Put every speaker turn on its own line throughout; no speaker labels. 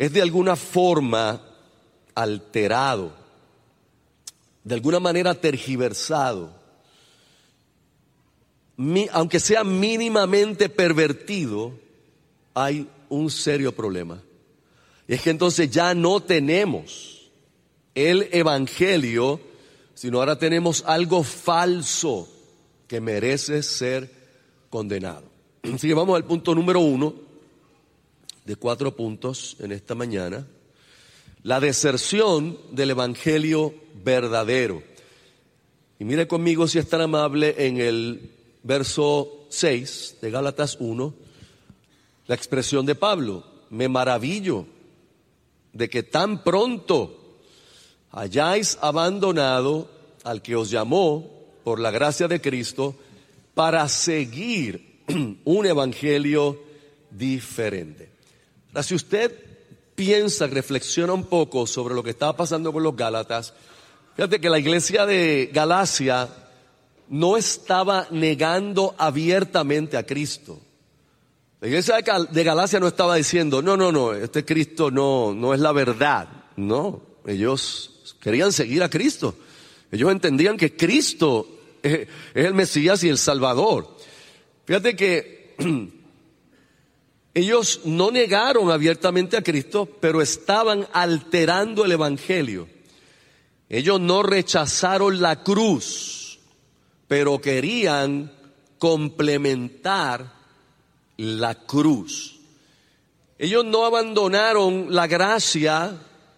es de alguna forma alterado, de alguna manera tergiversado, aunque sea mínimamente pervertido, hay un serio problema. Y es que entonces ya no tenemos el evangelio, sino ahora tenemos algo falso que merece ser condenado. Así que vamos al punto número 1 de 4 puntos en esta mañana: la deserción del evangelio verdadero. Y mire conmigo, si es tan amable, en el verso 6 de Gálatas 1, la expresión de Pablo: me maravillo de que tan pronto hayáis abandonado al que os llamó por la gracia de Cristo para seguir un evangelio diferente. Ahora, si usted piensa, reflexiona un poco sobre lo que estaba pasando con los Gálatas, fíjate que la iglesia de Galacia no estaba negando abiertamente a Cristo. La iglesia de Galacia no estaba diciendo, no, este Cristo no es la verdad. No, ellos querían seguir a Cristo. Ellos entendían que Cristo es el Mesías y el Salvador. Fíjate que ellos no negaron abiertamente a Cristo, pero estaban alterando el evangelio. Ellos no rechazaron la cruz, pero querían complementar la cruz. Ellos no abandonaron la gracia,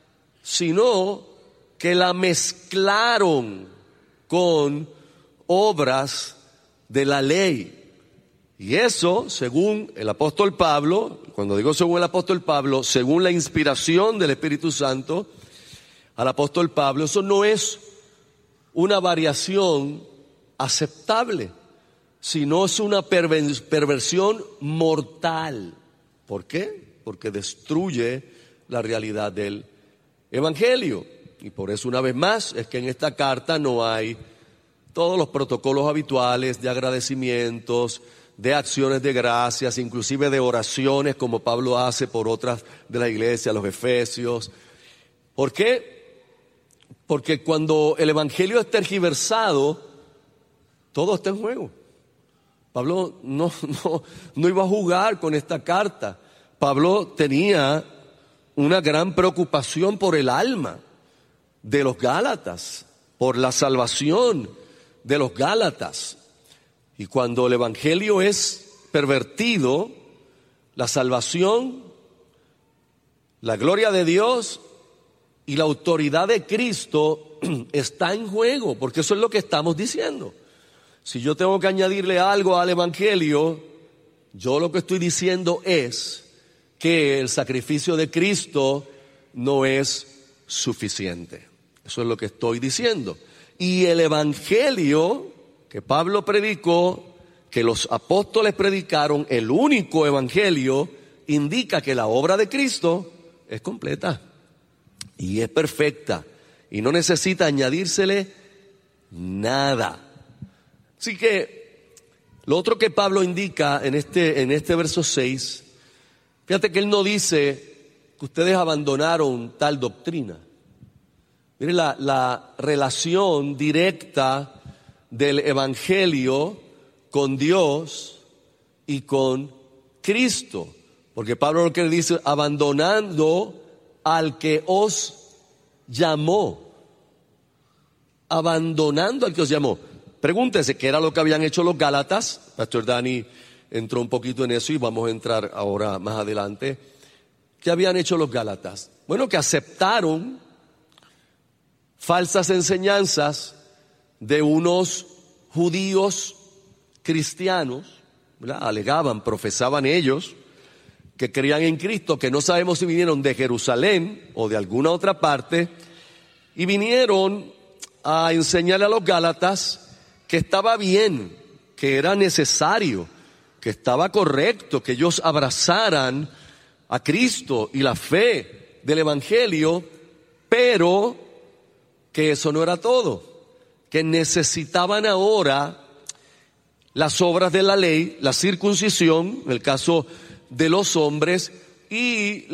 sino que la mezclaron con obras de la ley. Y eso, según el apóstol Pablo, cuando digo según el apóstol Pablo, según la inspiración del Espíritu Santo al apóstol Pablo, eso no es una variación aceptable, sino es una perversión mortal. ¿Por qué? Porque destruye la realidad del evangelio. Y por eso, una vez más, es que en esta carta no hay todos los protocolos habituales de agradecimientos, de acciones de gracias, inclusive de oraciones, como Pablo hace por otras de la iglesia, los Efesios. ¿Por qué? Porque cuando el evangelio es tergiversado, todo está en juego. Pablo no iba a jugar con esta carta. Pablo tenía una gran preocupación por el alma de los Gálatas, por la salvación de los Gálatas. Y cuando el evangelio es pervertido, la salvación, la gloria de Dios y la autoridad de Cristo está en juego, porque eso es lo que estamos diciendo. Si yo tengo que añadirle algo al evangelio, yo lo que estoy diciendo es que el sacrificio de Cristo no es suficiente. Eso es lo que estoy diciendo. Y el evangelio que Pablo predicó, que los apóstoles predicaron, el único evangelio, indica que la obra de Cristo es completa y es perfecta y no necesita añadírsele nada. Así que lo otro que Pablo indica en este verso 6, fíjate que él no dice que ustedes abandonaron tal doctrina. Mire la relación directa del evangelio con Dios y con Cristo. Porque Pablo lo que dice, abandonando al que os llamó. Abandonando al que os llamó. Pregúntese qué era lo que habían hecho los Gálatas. Pastor Dani entró un poquito en eso y vamos a entrar ahora más adelante. ¿Qué habían hecho los Gálatas? Bueno, que aceptaron falsas enseñanzas de unos judíos cristianos, ¿verdad? Alegaban, profesaban ellos que creían en Cristo, que no sabemos si vinieron de Jerusalén o de alguna otra parte, y vinieron a enseñarle a los Gálatas que estaba bien, que era necesario, que estaba correcto, que ellos abrazaran a Cristo y la fe del evangelio, pero que eso no era todo, que necesitaban ahora las obras de la ley, la circuncisión, en el caso de los hombres, y